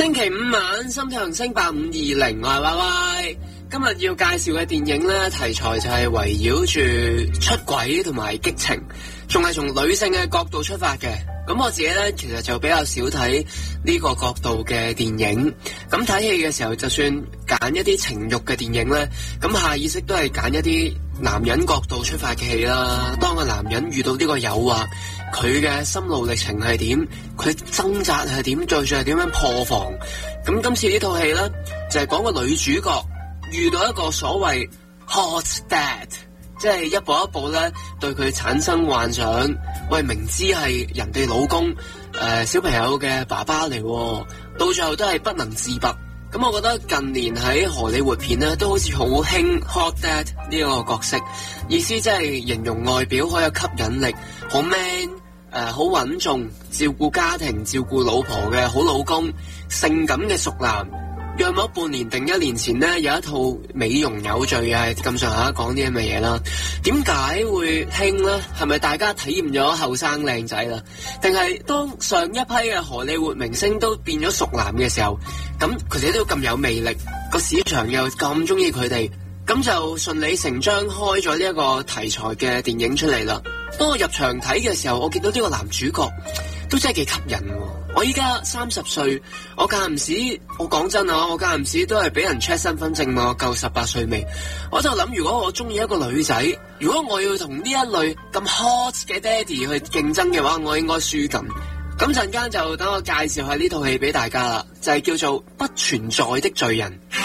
星期五晚，心跳行星8520，我係 YY。今日要介紹嘅電影咧，題材就係圍繞住出軌同埋激情，仲係從女性嘅角度出發嘅。咁我自己咧，其實就比較少睇呢個角度嘅電影。咁睇戲嘅時候，就算揀一啲情慾嘅電影咧，咁下意識都係揀一啲男人角度出發嘅戲啦。當個男人遇到呢個誘惑，佢嘅心路歷程係點？佢掙扎係點？最係點樣破防？咁今次呢套戲咧，就係講個女主角遇到一個所謂 hot dad， 即係一步一步咧對佢產生幻想。喂，明知係人哋老公小朋友嘅爸爸嚟，到最後都係不能自拔。咁我覺得近年喺荷里活片咧，都好似好興 hot dad 呢個角色，意思即係形容外表好有吸引力，好 man，好穩重，照顧家庭、照顧老婆嘅好老公，性感嘅熟男。約莫半年定1年前呢，有一套美容有罪係咁上下講啲咁嘅嘢啦。點解會興呢？係咪大家體驗咗後生靚仔啦？定係當上一批嘅荷里活明星都變咗熟男嘅時候，咁佢哋都咁有魅力，個市場又咁中意佢哋，咁就順理成章開咗呢一個題材嘅電影出嚟啦。當我入場睇嘅時候，我見到呢個男主角都真係幾吸引喎。我依家30歲，我間唔時，我講真啊，我間唔時都係俾人 check 身份證嘛，夠18歲未？我就諗，如果我中意一個女仔，如果我要同呢一類咁 hot 嘅爹哋去競爭嘅話，我應該輸緊。咁陣間就等我介紹下呢套戲俾大家啦，就係叫做《不存在的罪人》。